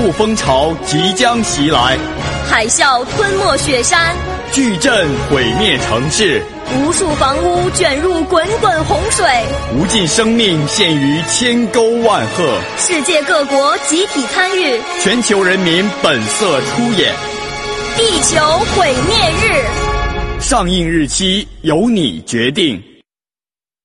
怖风潮即将袭来， 海啸吞没雪山， 巨震毁灭城市， 无数房屋卷入滚滚洪水， 无尽生命陷于千沟万壑。 世界各国集体参与， 全球人民本色出演。 地球毁灭日， 上映日期由你决定。